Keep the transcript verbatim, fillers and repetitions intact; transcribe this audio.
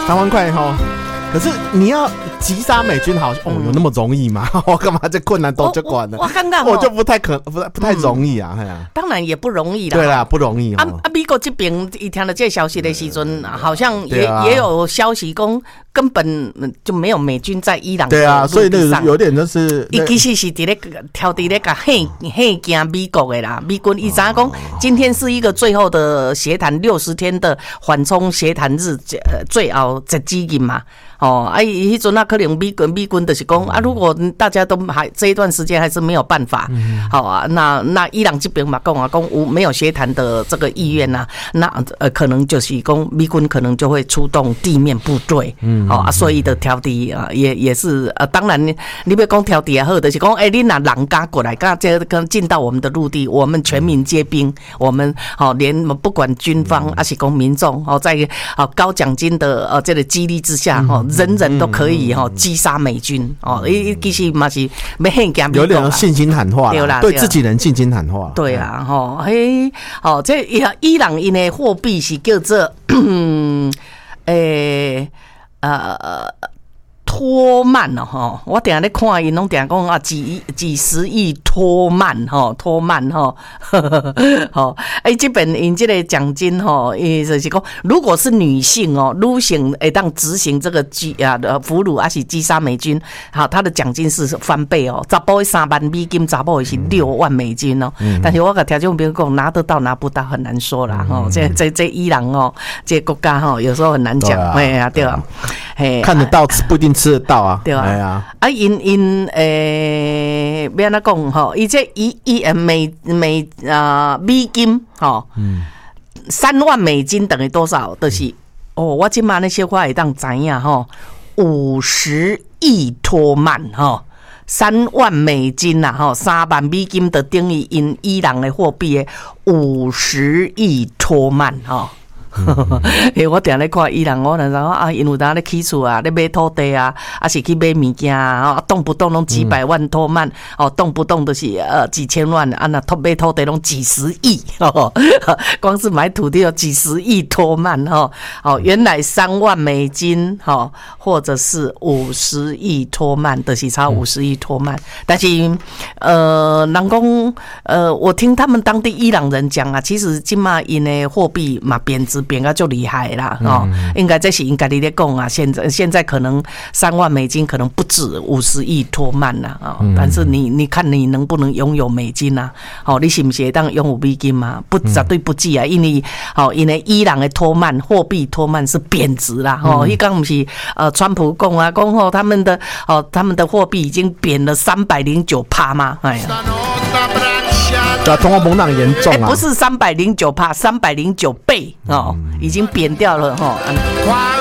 三万块哈。可是你要击杀美军好，哦，有那么容易吗？我干嘛这困难都就管了？ 我看到我就不太可不太不太容易啊，哎呀， 当然也不容易啦。 对啦，不容易啊啊！美国这边一听到这消息的时阵，好像也也有消息讲根本就没有美军在伊朗。 对啊，所以那个有点就是， 伊其实是伫咧挑伫咧个吓吓惊美国的啦。美军伊知影讲，今天是一个最后的协谈，六十天的缓冲协谈日，最后截止日嘛。哦，啊，迄阵啊，可能美军美军就是讲啊，如果大家都还这一段时间还是没有办法，嗯、好啊，那那伊朗这边嘛讲啊，讲无没有协谈的这个意愿呐、啊，那呃可能就是讲美军可能就会出动地面部队，嗯，好、哦、啊，所以的调敌啊，也也是呃，当然你别讲调敌也好，就是讲哎，你拿人家过来，刚这跟进到我们的陆地，我们全民皆兵，我们好、哦、连不管军方还是讲民众哦，在好高奖金的呃这个激励之下哦。人人都可以哈击杀美军哦，其实嘛是要很惊， 有点信心喊话，对啦，对自己人信心喊话。 对啊，吼，嘿，哦，这伊朗因的货币是叫做诶呃。托曼哦，吼！我定下咧看因拢定讲啊，几几十亿托曼吼，托曼吼，吼！哎，这边因这个奖金吼，伊就是讲，如果是女性哦，女性会当执行这个击啊的俘虏，还是击杀美军，好，他的奖金是翻倍哦，查甫三万美金，查甫是六万美金哦。嗯、但是我跟听众朋友讲，拿得到拿不到很难说啦，吼、嗯！这这这伊朗哦，这国家吼，有时候很难讲，哎呀，对啊，嘿， 看得到不一定吃得到啊， 对啊，哎呀，啊，因因诶，要安怎讲吼？伊这一一美美啊美金吼，嗯，三万美金等于多少？就是哦，我今嘛那些话会当知影吼，五十亿托曼吼。三万美金呐，吼，三万美金的等于因伊朗的货币的五十亿托曼吼。欸、我定咧看伊朗，我那时候啊，因为当咧起厝啊，咧买土地啊，啊是去买物件啊，动不动拢几百万托曼，哦，动不动都是呃几千万，啊那买土地拢几十亿，哦，光是买土地有几十亿托曼，哦，哦，原来三万美金，哦，或者是五十亿托曼，就是差五十亿托曼，但是呃，人讲呃，我听他们当地伊朗人讲啊，其实今嘛因的货币嘛贬值。变个就厉害啦，哦，嗯、应该这是应该你在讲啊。现在现在可能三万美金可能不止五十亿托曼啦，哦，嗯、但是你你看你能不能拥有美金啊？哦，你是不是当拥有美金嘛？不，绝对不止啊，因为哦，因为伊朗的托曼货币托曼是贬值啦，哦，伊刚不是呃，川普讲啊，讲哦，他们的哦，他们的货币已经贬了三百零九趴嘛，哎呀。 对啊，通货膨胀严重啊！ 欸、不是三百零九趴，三百零九倍哦，已经贬掉了哈。